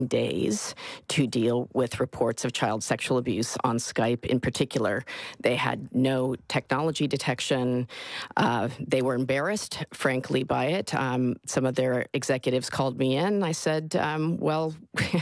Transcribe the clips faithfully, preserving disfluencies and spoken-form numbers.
days to deal with reports of child sexual abuse on Skype in particular. They had no technology detection. Uh, they were embarrassed, frankly, by it. Um, some of their executives called me in. I said, um, well,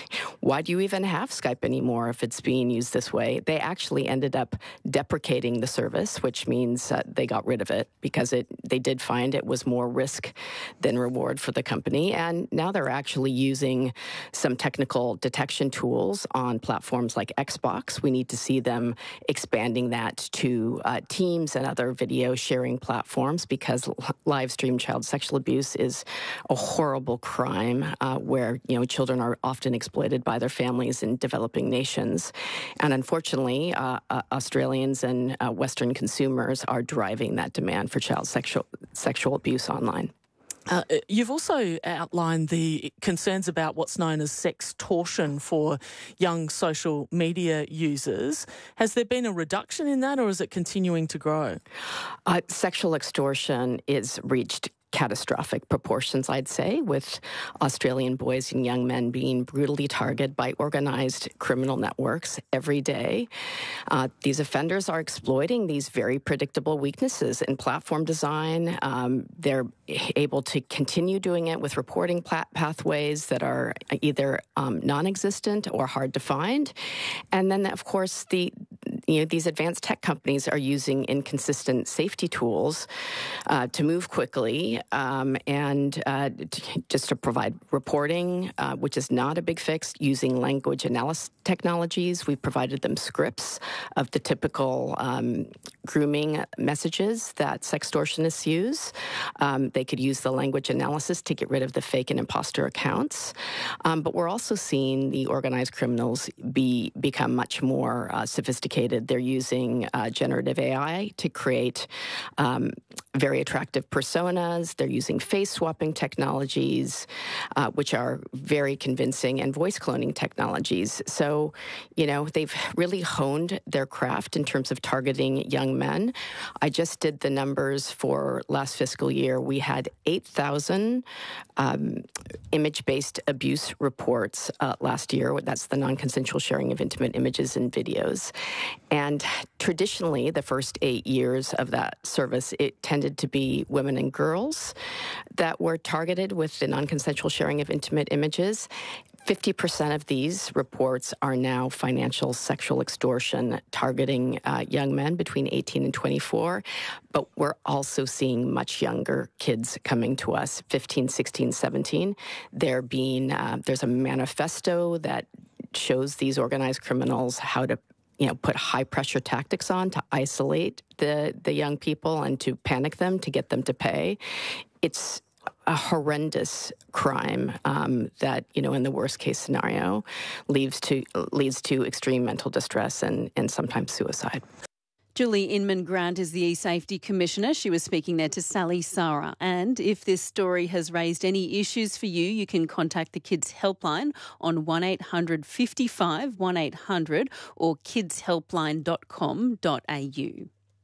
why do you even have Skype anymore if it's being used this way? They actually ended up deprecating the service, which means uh, they got rid of it because it they did find it was more risk than reward for the company. And now they're actually using some technical detection tools on platforms like Xbox. We need to see them expanding that to uh, Teams and other video sharing platforms because live stream child sexual abuse is a horrible crime uh, where, you know, children are often exploited by their families in developing nations. And unfortunately, uh, uh, Australians and uh, Western consumers are driving that demand for child sexual sexual abuse online. Uh, you've also outlined the concerns about what's known as sextortion for young social media users. Has there been a reduction in that, or is it continuing to grow? Uh, sexual extortion is reached catastrophic proportions, I'd say, with Australian boys and young men being brutally targeted by organised criminal networks every day. Uh, these offenders are exploiting these very predictable weaknesses in platform design. Um, they're able to continue doing it with reporting pathways that are either um, non-existent or hard to find. And then, of course, the you know, these advanced tech companies are using inconsistent safety tools uh, to move quickly um, and uh, to, just to provide reporting, uh, which is not a big fix, using language analysis technologies. We've provided them scripts of the typical um, grooming messages that sextortionists use. Um, they could use the language analysis to get rid of the fake and imposter accounts. Um, but we're also seeing the organized criminals be become much more uh, sophisticated. They're using uh, generative A I to create um, very attractive personas. They're using face swapping technologies, uh, which are very convincing, and voice cloning technologies. So, you know, they've really honed their craft in terms of targeting young men. I just did the numbers for last fiscal year. We had eight thousand um, image-based abuse reports uh, last year. That's the non-consensual sharing of intimate images and videos. And traditionally, the first eight years of that service, it tended to be women and girls that were targeted with the non-consensual sharing of intimate images. fifty percent of these reports are now financial sexual extortion targeting uh, young men between eighteen and twenty-four. But we're also seeing much younger kids coming to us, fifteen, sixteen, seventeen. They're being, uh, there's a manifesto that shows these organized criminals how to you know, put high-pressure tactics on to isolate the, the young people and to panic them to get them to pay. It's a horrendous crime um, that, you know, in the worst-case scenario, leads to leads to extreme mental distress and, and sometimes suicide. Julie Inman-Grant is the E-Safety Commissioner. She was speaking there to Sally Sarah. And if this story has raised any issues for you, you can contact the Kids Helpline on one eight hundred fifty-five one eight hundred or kids helpline dot com dot a u.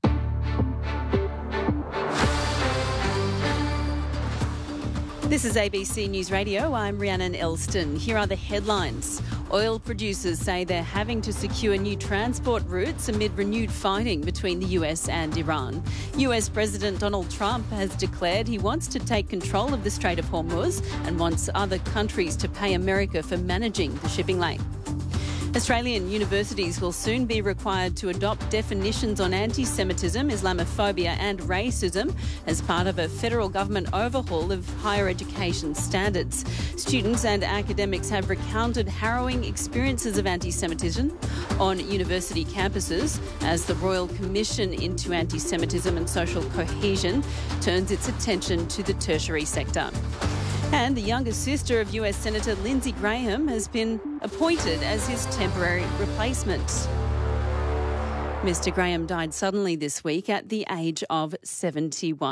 This is A B C News Radio. I'm Rhiannon Elston. Here are the headlines. Oil producers say they're having to secure new transport routes amid renewed fighting between the U S and Iran. U S President Donald Trump has declared he wants to take control of the Strait of Hormuz and wants other countries to pay America for managing the shipping lane. Australian universities will soon be required to adopt definitions on anti-Semitism, Islamophobia and racism as part of a federal government overhaul of higher education standards. Students and academics have recounted harrowing experiences of anti-Semitism on university campuses as the Royal Commission into Anti-Semitism and Social Cohesion turns its attention to the tertiary sector. And the younger sister of U S Senator Lindsey Graham has been appointed as his temporary replacement. Mister Graham died suddenly this week at the age of seventy-one.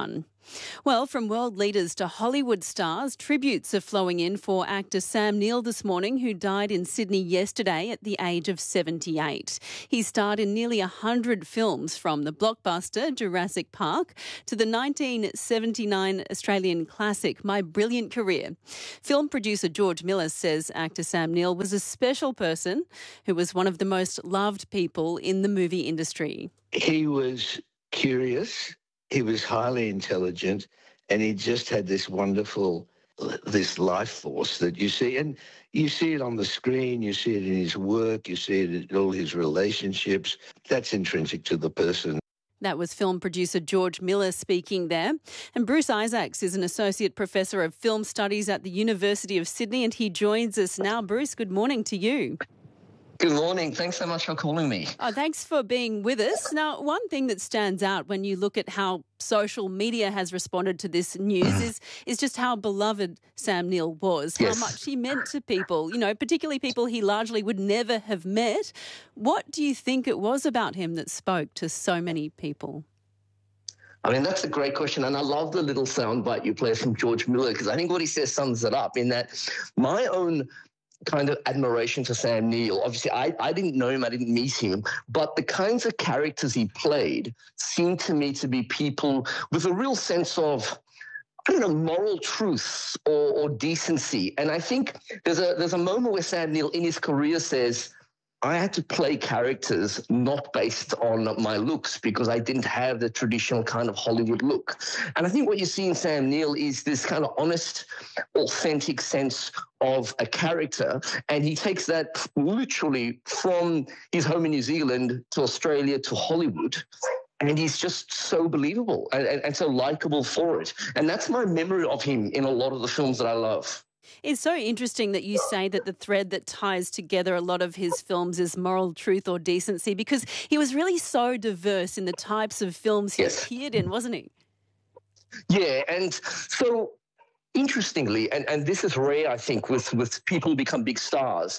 Well, from world leaders to Hollywood stars, tributes are flowing in for actor Sam Neill this morning, who died in Sydney yesterday at the age of seventy-eight. He starred in nearly one hundred films, from the blockbuster Jurassic Park to the nineteen seventy-nine Australian classic My Brilliant Career. Film producer George Miller says actor Sam Neill was a special person who was one of the most loved people in the movie industry. He was curious. He was highly intelligent, and he just had this wonderful, this life force that you see. And you see it on the screen, you see it in his work, you see it in all his relationships. That's intrinsic to the person. That was film producer George Miller speaking there. And Bruce Isaacs is an Associate Professor of Film Studies at the University of Sydney, and he joins us now. Bruce, good morning to you. Good morning. Thanks so much for calling me. Oh, thanks for being with us. Now, one thing that stands out when you look at how social media has responded to this news is is just how beloved Sam Neill was, Yes. how much he meant to people, you know, particularly people he largely would never have met. What do you think it was about him that spoke to so many people? I mean, that's a great question. And I love the little soundbite you play from George Miller, because I think what he says sums it up in that my own kind of admiration for Sam Neill. Obviously, I, I didn't know him, I didn't meet him, but the kinds of characters he played seemed to me to be people with a real sense of, I don't know, moral truth or, or decency. And I think there's a there's a moment where Sam Neill in his career says, I had to play characters not based on my looks because I didn't have the traditional kind of Hollywood look. And I think what you see in Sam Neill is this kind of honest, authentic sense of a character. And he takes that literally from his home in New Zealand to Australia to Hollywood. And he's just so believable and, and, and so likable for it. And that's my memory of him in a lot of the films that I love. It's so interesting that you say that the thread that ties together a lot of his films is moral truth or decency, because he was really so diverse in the types of films he Yes. appeared in, wasn't he? Yeah, and so interestingly, and, and this is rare, I think, with, with people who become big stars,